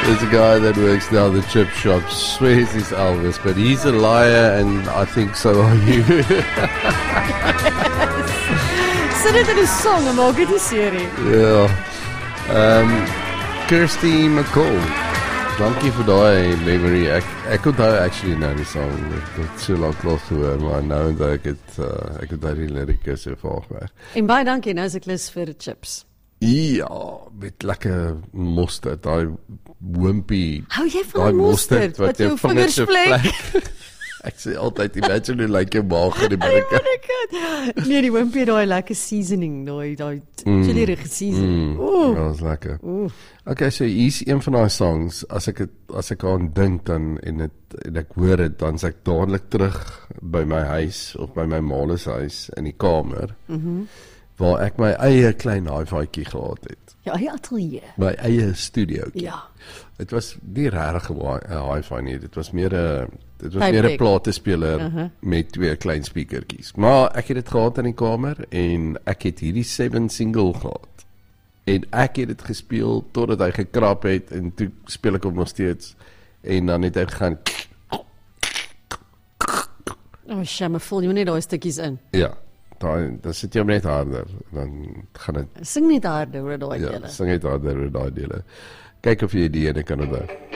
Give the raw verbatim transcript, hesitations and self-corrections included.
There's a guy that works down the chip shop, swears he's Elvis, but he's a liar, and I think so are you. Sit dit in 'n song en maak dit 'n serie. Ja. Um, Kirsty McCall. Dankie vir daai memory. Ek ek onthou actually nou die song. Dit het so lank los gehoor, maar nou onthou ek het uh, ek het daai lirieke so vaag. En baie dankie, nou is ek lus vir chips. Ja, met lekker mosterd, daai wimpy. Hou jy van die mosterd wat jou vingers vlek? Ek sê altyd, imagine hoe lyk jou maag in die binnekant. Nee, die wimpy, daai lekker seasoning, daai daai chillerige seasoning. Mm, Ooh. Ja, dat is lekker. Ooh. Okay, so hier's een van daai songs, as ek het, as ek aan dink dan en dit en ek hoor dit, dan is ek dadelik terug by my huis of by my ma se huis in die kamer. Mhm. Mm waar ek my eie klein hi-fi'tjie gehad het. Ja, eie ateljee. My eie studiootjie. Ja. Dit was nie regtig 'n hi-fi nie, dit was meer 'n dit was meer 'n platespeler uh -huh. met twee klein speakertjies. Maar ek het dit gehad in die kamer en ek het hierdie seven single gehad. En ek het dit gespeel totdat hy gekrap het en toe speel ek hom nog steeds en dan het hy gegaan. Oh, shame, voel jy net daai stukkies in. Ja. Dan, dan sit jy hom net harder, dan gaan dit... Sing net harder oor daai ja, dele. sing net harder oor daai dele. Kyk of jy die ene kan onthou.